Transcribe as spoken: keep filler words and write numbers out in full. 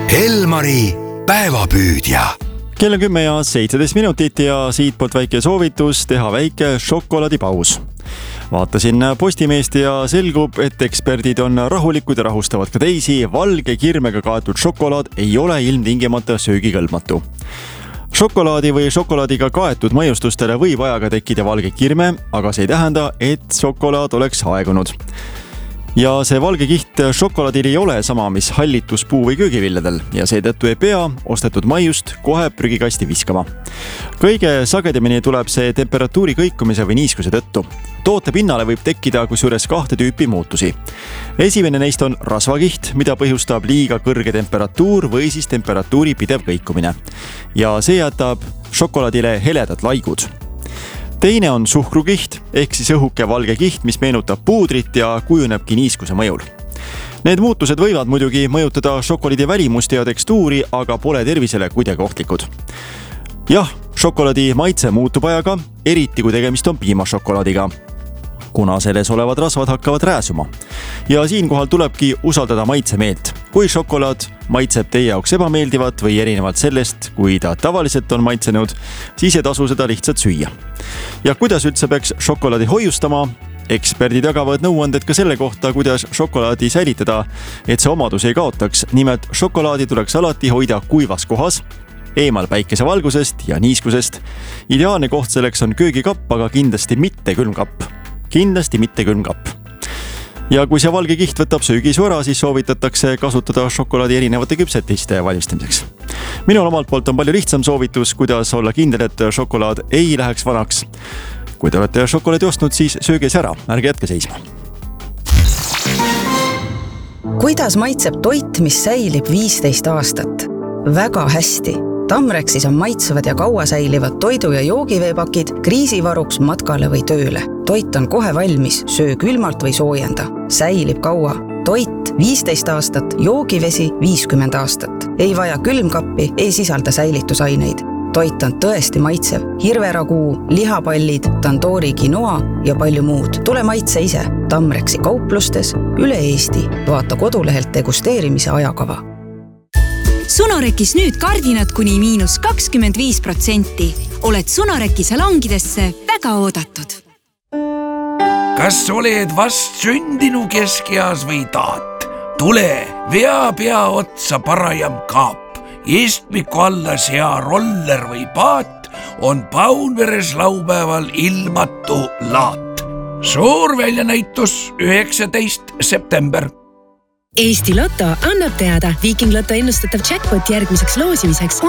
Elmari päevapüüdja. Kell on kümme ja seitseteist minutit ja siitpoolt väike soovitus teha väike šokolaadipaus. Vaatasin Postimeest ja selgub, et eksperdid on rahulikud ja rahustavad ka teisi. Valge kirmega kaetud šokolaad ei ole ilmtingimata söögikõlbmatu. Šokolaadi või šokolaadiga kaetud maiustustele võib ajaga tekkida valge kirme, aga see ei tähenda, et šokolaad oleks aegunud. Ja see valge kiht šokolaadil ei ole sama, mis hallitus puu- või köögivilladel ja seetõttu ei pea ostetud maiust kohe prügikasti viskama. Kõige sagedamini tuleb see temperatuuri kõikumise või niiskuse tõttu. Toote pinnale võib tekkida kusjuures kahte tüüpi muutusi. Esimene neist on rasvakiht, mida põhjustab liiga kõrge temperatuur või siis temperatuuri pidev kõikumine. Ja see jätab šokolaadile heledad laigud. Teine on suhkrukiht, ehk siis õhuke valge kiht, mis meenutab puudrit ja kujunebki niiskuse mõjul. Need muutused võivad muidugi mõjutada šokolaadi välimust ja tekstuuri, aga pole tervisele kuidagi ohtlikud. Jah, šokolaadi maitse muutub ajaga, eriti kui tegemist on piimašokolaadiga, kuna selles olevad rasvad hakkavad rääsuma. Ja siinkohal tulebki usaldada maitsemeelt. Kui šokolaad maitseb teie jaoks ebameeldivat või erinevalt sellest, kui ta tavaliselt on maitsenud, siis ei tasu seda lihtsalt süüa. Ja kuidas üldse peaks šokolaadi hoiustama? Eksperdid jagavad nõuanded ka selle kohta, kuidas šokolaadi säilitada, et see omadus ei kaotaks. Nimelt šokolaadi tuleks alati hoida kuivas kohas, eemal päikesevalgusest ja niiskusest. Ideaalne koht selleks on köögikapp, aga kindlasti mitte külmkapp. Kindlasti mitte külmkapp. Ja kui see valge kiht võtab söögisu ära, siis soovitatakse kasutada šokolaadi erinevate küpsetiste valmistamiseks. Minul omalt poolt on palju lihtsam soovitus, kuidas olla kindel, et šokolaad ei läheks vanaks. Kui te olete šokolaadi ostnud, siis sööge see ära, ärge jätke seisma. Kuidas maitseb toit, mis säilib viisteist aastat? Väga hästi. Tamrexis on maitsevad ja kaua säilivad toidu- ja joogiveepakid kriisivaruks matkale või tööle. Toit on kohe valmis, söö külmalt või soojenda. Säilib kaua. Toit viisteist aastat, joogivesi viiskümmend aastat. Ei vaja külmkappi, ei sisalda säilitusaineid. Toit on tõesti maitsev. Hirveraguu, lihapallid, tandoori quinoa ja palju muud. Tule maitse ise. Tamrexi kauplustes üle Eesti. Vaata kodulehelt degusteerimise ajakava. Sunorekis nüüd kardinad kuni miinus kakskümmend viis protsenti. Oled Sunoreki salongidesse väga oodatud. Kas oled vast sündinu keskeas või taat? Tule, vea pea otsa parajam kaap. Istmiku alla sea roller või paat on Paunveres laupäeval ilmatu laat. Suur väljanäitus üheksateist september. Eesti Lotto annab teada Viiking Lotto ennustatav jackpot järgmiseks loosimiseks